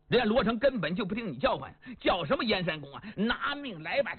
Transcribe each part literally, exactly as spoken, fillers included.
人家罗成根本就不听你叫唤，叫什么燕山公啊？拿命来吧！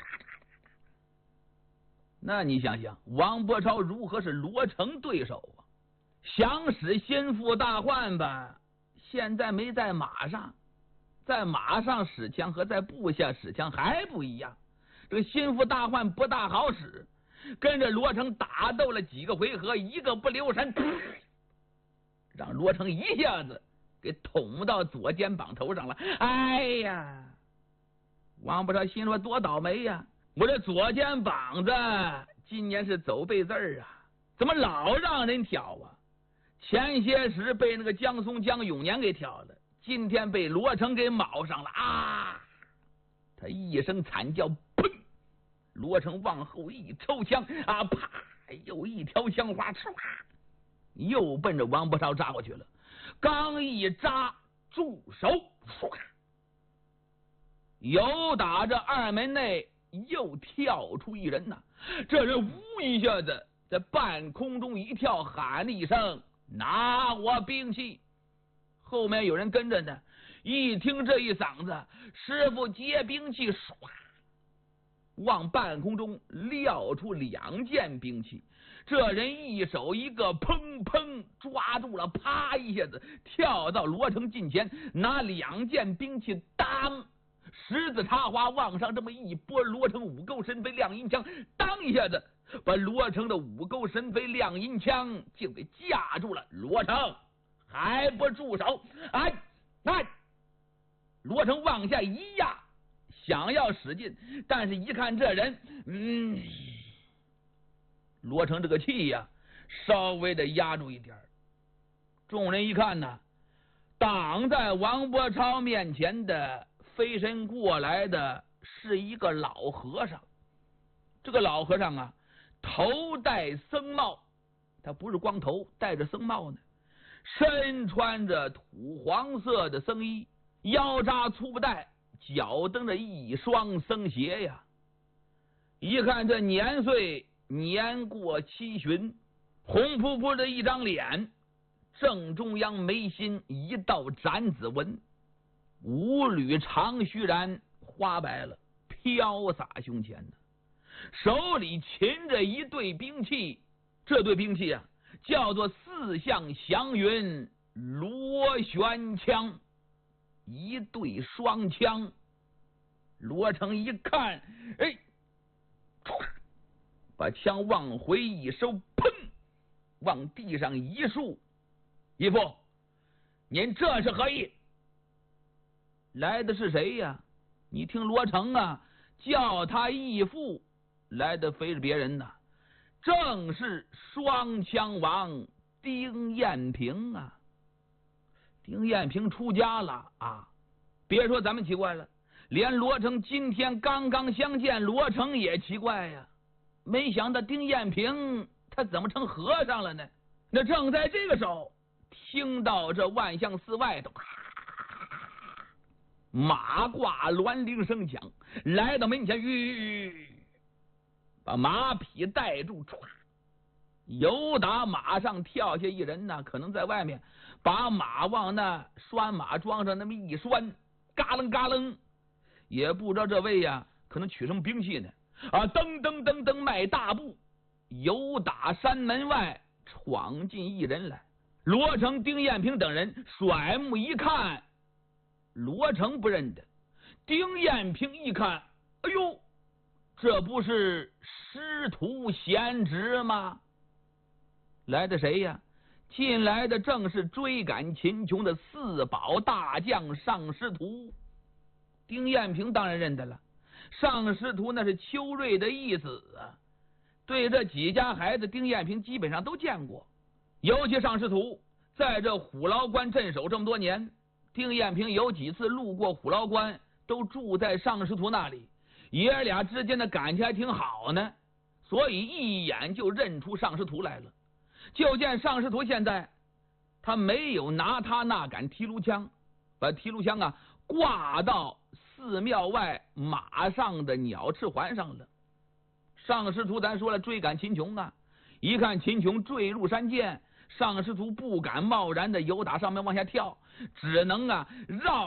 那你想想，王伯超如何是罗成对手啊？想使心腹大患吧，现在没在马上，在马上使枪和在部下使枪还不一样。这个心腹大患不大好使，跟着罗成打斗了几个回合，一个不留神，让罗成一下子给捅到左肩膀头上了。哎呀，王伯超心说多倒霉呀！我这左肩膀子今年是走背字儿啊，怎么老让人挑啊？前些时被那个江松江永年给挑了，今天被罗成给卯上了啊！他一声惨叫，砰！罗成往后一抽枪啊，啪！又一条枪花，唰，又奔着王伯超扎过去了。刚一扎，住手！唰！有打着二门内又跳出一人呐、啊，这人呜一下子在半空中一跳，喊了一声：“拿我兵器！”后面有人跟着呢，一听这一嗓子，师傅接兵器，唰，往半空中撂出两件兵器。这人一手一个，砰砰抓住了，啪一下子跳到罗成近前，拿两件兵器当。十字插花往上这么一拨，罗成五钩神飞亮银枪，当一下子把罗成的五钩神飞亮银枪就给架住了。罗成还不住手！哎哎！罗成往下一压，想要使劲，但是一看这人，嗯，罗成这个气呀、啊，稍微的压住一点。众人一看呢，挡在王伯超面前的飞身过来的是一个老和尚。这个老和尚啊，头戴僧帽，他不是光头，戴着僧帽呢，身穿着土黄色的僧衣，腰扎粗布带，脚蹬着一双僧鞋呀。一看这年岁年过七旬，红扑扑的一张脸，正中央眉心一道斩子纹，五缕长须髯花白了，飘洒胸前呢。手里擒着一对兵器，这对兵器啊，叫做四象祥云螺旋枪，一对双枪。罗成一看，哎，把枪往回一收，砰，往地上一竖。义父，您这是何意？来的是谁呀？你听罗成啊，叫他义父，来的非是别人呐，正是双枪王丁彦平啊。丁彦平出家了啊！别说咱们奇怪了，连罗成今天刚刚相见，罗成也奇怪呀。没想到丁彦平他怎么成和尚了呢？那正在这个时候，听到这万象寺外头马挂銮铃声响，来到门前，吁，把马匹带住，唰，由打马上跳下一人呢，可能在外面把马往那拴马桩上那么一拴，嘎楞嘎楞，也不知道这位呀，可能取什么兵器呢？啊，噔噔噔噔迈大步，由打山门外闯进一人来。罗成、丁彦平等人甩目一看，罗成不认得，丁彦平一看，哎呦，这不是师徒贤侄吗？来的谁呀？进来的正是追赶秦琼的四宝大将尚师徒。丁彦平当然认得了，尚师徒那是邱瑞的义子啊。对这几家孩子，丁彦平基本上都见过，尤其尚师徒在这虎牢关镇守这么多年，丁彦平有几次路过虎牢关，都住在尚师徒那里，爷俩之间的感情还挺好呢，所以一眼就认出尚师徒来了。就见尚师徒现在他没有拿他那杆提炉枪，把提炉枪啊挂到寺庙外马上的鸟翅环上了。尚师徒咱说了追赶秦琼啊，一看秦琼坠入山涧，尚师徒不敢贸然的由打上面往下跳，只能啊绕